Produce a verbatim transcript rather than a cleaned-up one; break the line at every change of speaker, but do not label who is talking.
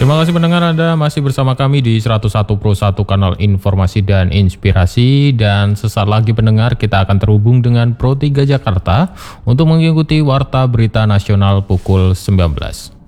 Terima kasih pendengar, Anda masih bersama kami di seratus satu Pro satu Kanal Informasi dan Inspirasi. Dan sesaat lagi pendengar, kita akan terhubung dengan Pro tiga Jakarta untuk mengikuti Warta Berita Nasional pukul sembilan belas.